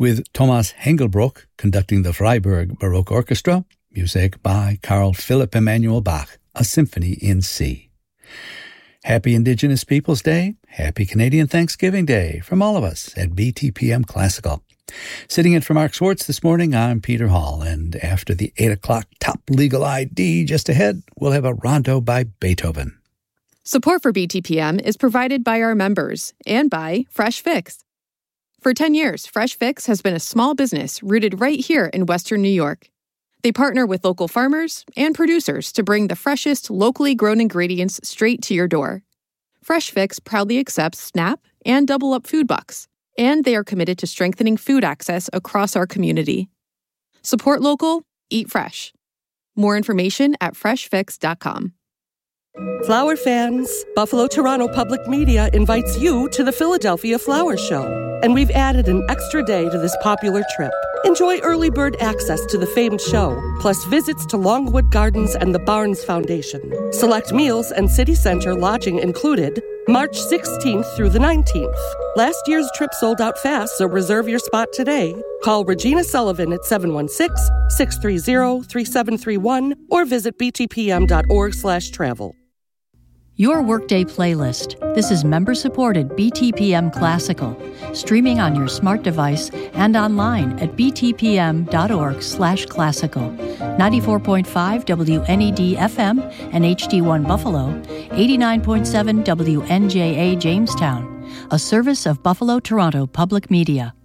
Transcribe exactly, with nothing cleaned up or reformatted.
with Thomas Hengelbrock conducting the Freiburg Baroque Orchestra, music by Carl Philipp Emanuel Bach, a symphony in C. Happy Indigenous Peoples Day, happy Canadian Thanksgiving Day from all of us at B T P M Classical. Sitting in for Mark Schwartz this morning, I'm Peter Hall, and after the eight o'clock top legal I D just ahead, we'll have a rondo by Beethoven. Support for B T P M is provided by our members and by Fresh Fix. For ten years, Fresh Fix has been a small business rooted right here in Western New York. They partner with local farmers and producers to bring the freshest, locally grown ingredients straight to your door. Fresh Fix proudly accepts SNAP and Double Up food bucks, and they are committed to strengthening food access across our community. Support local, eat fresh. More information at fresh fix dot com. Flower fans, Buffalo Toronto Public Media invites you to the Philadelphia Flower Show. And we've added an extra day to this popular trip. Enjoy early bird access to the famed show, plus visits to Longwood Gardens and the Barnes Foundation. Select meals and city center lodging included, March sixteenth through the nineteenth. Last year's trip sold out fast, so reserve your spot today. Call Regina Sullivan at seven one six, six three zero, three seven three one or visit b t p m dot org slash travel. Your Workday playlist. This is member-supported B T P M Classical, streaming on your smart device and online at b t p m dot org slash classical. ninety-four point five W N E D F M and H D one Buffalo, eighty-nine point seven W N J A Jamestown, a service of Buffalo Toronto Public Media.